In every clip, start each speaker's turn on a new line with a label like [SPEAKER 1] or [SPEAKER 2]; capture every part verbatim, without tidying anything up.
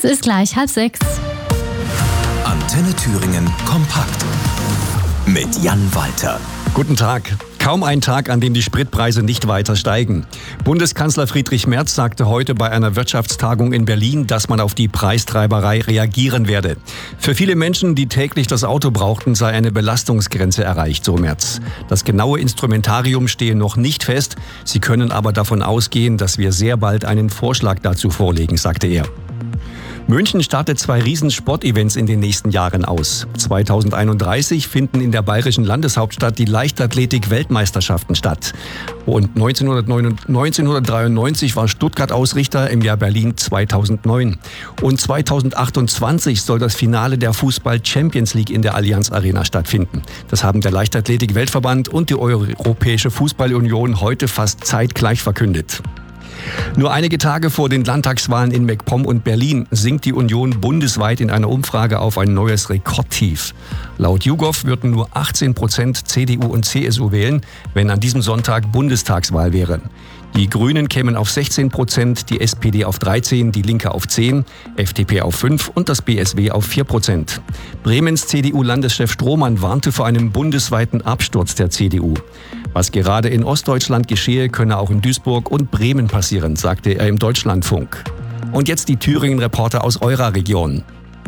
[SPEAKER 1] ist gleich halb sechs.
[SPEAKER 2] Antenne Thüringen kompakt mit Jan Walter.
[SPEAKER 3] Guten Tag. Kaum ein Tag, an dem die Spritpreise nicht weiter steigen. Bundeskanzler Friedrich Merz sagte heute bei einer Wirtschaftstagung in Berlin, dass man auf die Preistreiberei reagieren werde. Für viele Menschen, die täglich das Auto brauchten, sei eine Belastungsgrenze erreicht, so Merz. Das genaue Instrumentarium stehe noch nicht fest. Sie können aber davon ausgehen, dass wir sehr bald einen Vorschlag dazu vorlegen, sagte er. München startet zwei Riesensportevents in den nächsten Jahren aus. zweitausendeinunddreißig finden in der bayerischen Landeshauptstadt die Leichtathletik-Weltmeisterschaften statt. Und neunzehnhundertdreiundneunzig war Stuttgart Ausrichter, im Jahr Berlin zweitausendneun. Und zweitausendachtundzwanzig soll das Finale der Fußball-Champions League in der Allianz Arena stattfinden. Das haben der Leichtathletik-Weltverband und die Europäische Fußballunion heute fast zeitgleich verkündet. Nur einige Tage vor den Landtagswahlen in MacPom und Berlin sinkt die Union bundesweit in einer Umfrage auf ein neues Rekordtief. Laut YouGov würden nur achtzehn Prozent C D U und C S U wählen, wenn an diesem Sonntag Bundestagswahl wäre. Die Grünen kämen auf sechzehn Prozent, die S P D auf dreizehn, die Linke auf zehn, F D P auf fünf und das B S W auf vier Prozent. Bremens C D U-Landeschef Strohmann warnte vor einem bundesweiten Absturz der C D U. Was gerade in Ostdeutschland geschehe, könne auch in Duisburg und Bremen passieren, sagte er im Deutschlandfunk. Und jetzt die Thüringen-Reporter aus eurer Region.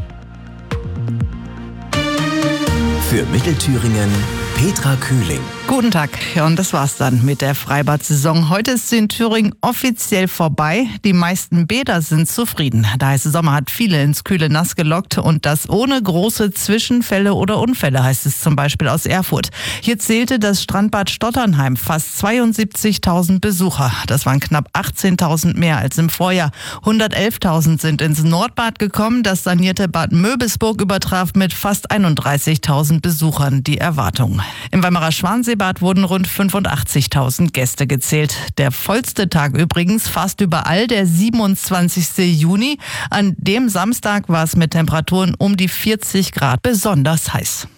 [SPEAKER 2] Für Mittelthüringen Petra Kühling.
[SPEAKER 4] Guten Tag. Ja, und das war's dann mit der Freibad-Saison. Heute ist sie in Thüringen offiziell vorbei. Die meisten Bäder sind zufrieden. Der heiße Sommer hat viele ins kühle Nass gelockt und das ohne große Zwischenfälle oder Unfälle, heißt es zum Beispiel aus Erfurt. Hier zählte das Strandbad Stotternheim fast zweiundsiebzigtausend Besucher. Das waren knapp achtzehntausend mehr als im Vorjahr. hundertelftausend sind ins Nordbad gekommen. Das sanierte Bad Möbelsburg übertraf mit fast einunddreißigtausend Besuchern die Erwartungen. Im Weimarer Schwanseebad wurden rund fünfundachtzigtausend Gäste gezählt. Der vollste Tag übrigens fast überall, der siebenundzwanzigste Juni. An dem Samstag war es mit Temperaturen um die vierzig Grad besonders heiß.